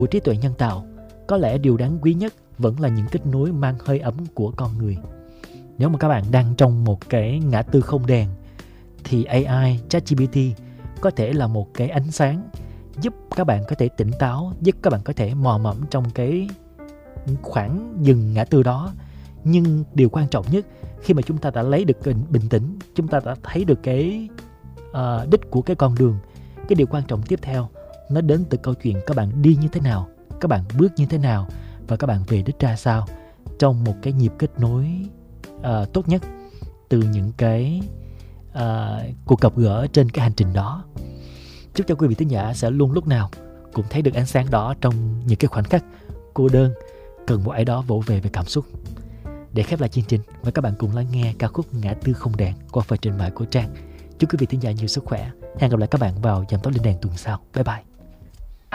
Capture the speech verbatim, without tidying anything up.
của trí tuệ nhân tạo, có lẽ điều đáng quý nhất vẫn là những kết nối mang hơi ấm của con người. Nếu mà các bạn đang trong một cái ngã tư không đèn thì a i, ChatGPT có thể là một cái ánh sáng giúp các bạn có thể tỉnh táo, giúp các bạn có thể mò mẫm trong cái khoảng dừng ngã tư đó. Nhưng điều quan trọng nhất, khi mà chúng ta đã lấy được bình tĩnh, chúng ta đã thấy được cái uh, đích của cái con đường, cái điều quan trọng tiếp theo nó đến từ câu chuyện các bạn đi như thế nào, các bạn bước như thế nào và các bạn về đích ra sao trong một cái nhịp kết nối uh, tốt nhất từ những cái uh, cuộc gặp gỡ trên cái hành trình đó. Chúc cho quý vị thính giả sẽ luôn lúc nào cũng thấy được ánh sáng đó trong những cái khoảnh khắc cô đơn, cần một ai đó vỗ về về cảm xúc. Để khép lại chương trình, mời các bạn cùng lắng nghe ca khúc Ngã tư không đèn qua phần trình bày của Trang. Chúc quý vị thính giả nhiều sức khỏe. Hẹn gặp lại các bạn vào Dòng Tóc Lên Đèn tuần sau. Bye bye.